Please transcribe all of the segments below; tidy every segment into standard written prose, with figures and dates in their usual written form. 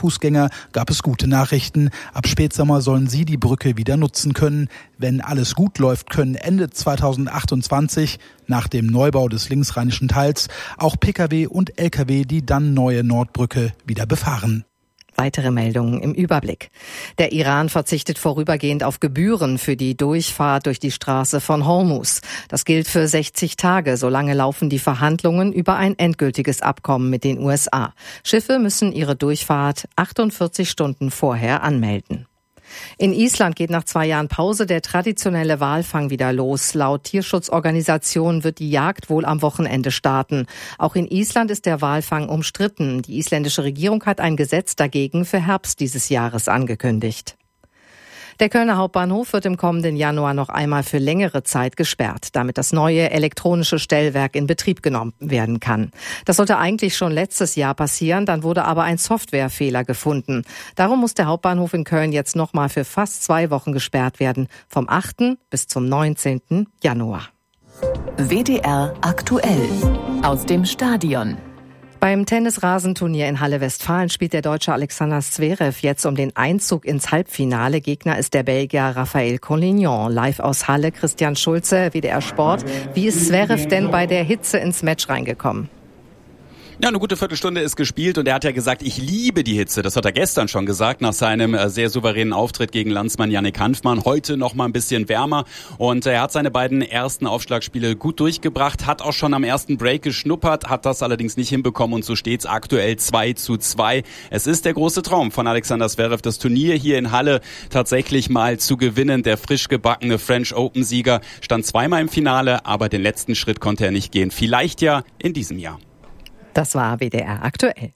Fußgänger gab es gute Nachrichten. Ab Spätsommer sollen sie die Brücke wieder nutzen können. Wenn alles gut läuft, können Ende 2028, nach dem Neubau des linksrheinischen Teils, auch Pkw und Lkw die dann neue Nordbrücke wieder befahren. Weitere Meldungen im Überblick. Der Iran verzichtet vorübergehend auf Gebühren für die Durchfahrt durch die Straße von Hormuz. Das gilt für 60 Tage. Solange laufen die Verhandlungen über ein endgültiges Abkommen mit den USA. Schiffe müssen ihre Durchfahrt 48 Stunden vorher anmelden. In Island geht nach 2 Jahren Pause der traditionelle Walfang wieder los. Laut Tierschutzorganisationen wird die Jagd wohl am Wochenende starten. Auch in Island ist der Walfang umstritten. Die isländische Regierung hat ein Gesetz dagegen für Herbst dieses Jahres angekündigt. Der Kölner Hauptbahnhof wird im kommenden Januar noch einmal für längere Zeit gesperrt, damit das neue elektronische Stellwerk in Betrieb genommen werden kann. Das sollte eigentlich schon letztes Jahr passieren, dann wurde aber ein Softwarefehler gefunden. Darum muss der Hauptbahnhof in Köln jetzt noch mal für fast 2 Wochen gesperrt werden, vom 8. bis zum 19. Januar. WDR aktuell aus dem Stadion. Beim Tennisrasenturnier in Halle-Westfalen spielt der Deutsche Alexander Zverev jetzt um den Einzug ins Halbfinale. Gegner ist der Belgier Raphael Collignon. Live aus Halle, Christian Schulze, WDR Sport. Wie ist Zverev denn bei der Hitze ins Match reingekommen? Ja, eine gute Viertelstunde ist gespielt und er hat ja gesagt, ich liebe die Hitze. Das hat er gestern schon gesagt, nach seinem sehr souveränen Auftritt gegen Landsmann Yannick Hanfmann. Heute noch mal ein bisschen wärmer und er hat seine beiden ersten Aufschlagspiele gut durchgebracht, hat auch schon am ersten Break geschnuppert, hat das allerdings nicht hinbekommen und so steht's aktuell 2:2. Es ist der große Traum von Alexander Zverev, das Turnier hier in Halle tatsächlich mal zu gewinnen. Der frisch gebackene French Open-Sieger stand zweimal im Finale, aber den letzten Schritt konnte er nicht gehen. Vielleicht ja in diesem Jahr. Das war WDR aktuell.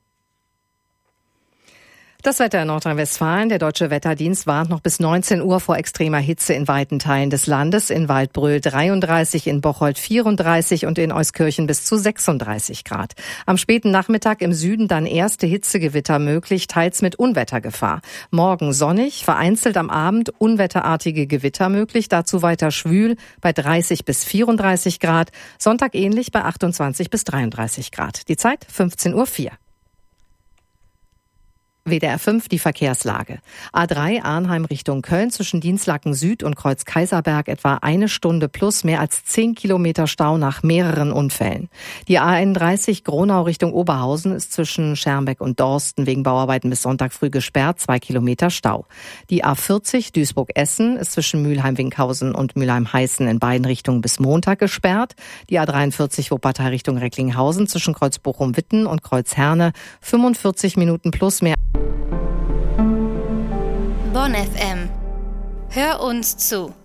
Das Wetter in Nordrhein-Westfalen. Der Deutsche Wetterdienst warnt noch bis 19 Uhr vor extremer Hitze in weiten Teilen des Landes. In Waldbröl 33, in Bocholt 34 und in Euskirchen bis zu 36 Grad. Am späten Nachmittag im Süden dann erste Hitzegewitter möglich, teils mit Unwettergefahr. Morgen sonnig, vereinzelt am Abend unwetterartige Gewitter möglich, dazu weiter schwül bei 30 bis 34 Grad. Sonntag ähnlich bei 28 bis 33 Grad. Die Zeit 15:04 Uhr. WDR 5, die Verkehrslage. A3 Arnheim Richtung Köln zwischen Dienstlaken Süd und Kreuz Kaiserberg etwa 1 Stunde plus mehr als 10 Kilometer Stau nach mehreren Unfällen. Die A31 Gronau Richtung Oberhausen ist zwischen Schermbeck und Dorsten wegen Bauarbeiten bis Sonntag früh gesperrt, 2 Kilometer Stau. Die A40 Duisburg-Essen ist zwischen Mülheim-Winkhausen und Mülheim-Heißen in beiden Richtungen bis Montag gesperrt. Die A43 Wuppertal Richtung Recklinghausen zwischen Kreuz Bochum-Witten und Kreuz Herne 45 Minuten plus mehr. Bonn FM. Hör uns zu.